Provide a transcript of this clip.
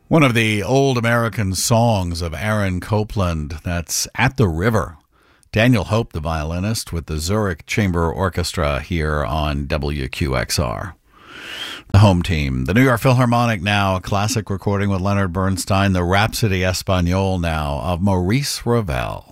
One of the old American songs of Aaron Copland, that's At the River. Daniel Hope, the violinist, with the Zurich Chamber Orchestra here on WQXR. The home team. The New York Philharmonic now, a classic recording with Leonard Bernstein, the Rhapsody Espagnole now of Maurice Ravel.